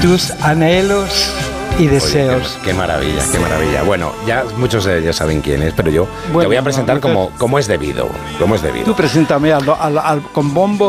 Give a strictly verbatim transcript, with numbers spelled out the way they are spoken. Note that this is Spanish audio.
tus anhelos y deseos. Oye, qué, qué maravilla, qué maravilla. Bueno, ya muchos de ellos saben quién es, pero yo bueno, te voy a presentar no, no te... como, como es debido. Como es debido. Tú preséntame al, al, al, con bombo